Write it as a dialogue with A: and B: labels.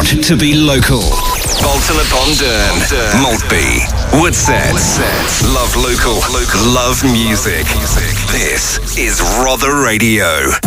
A: to be local.
B: Bolton upon Dearn, Maltby, Woodset. Love local, love music. This is Rother Radio.